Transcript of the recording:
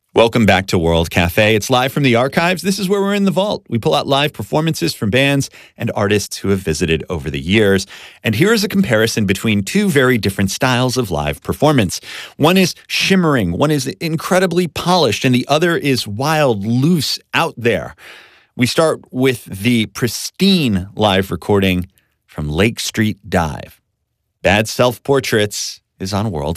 Welcome back to World Cafe. It's live from the archives. This is where we're in the vault. We pull out live performances from bands and artists who have visited over the years. And here is a comparison between two very different styles of live performance. One is shimmering, one is incredibly polished, and the other is wild, loose, out there. We start with the pristine live recording from Lake Street Dive. Bad Self-Portraits is on World